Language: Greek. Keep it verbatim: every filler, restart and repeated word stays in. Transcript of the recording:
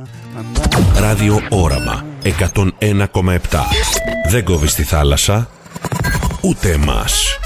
Ράδιο Όραμα εκατόν ένα κόμμα επτά. Δεν κόβεις τη θάλασσα, ούτε εμάς.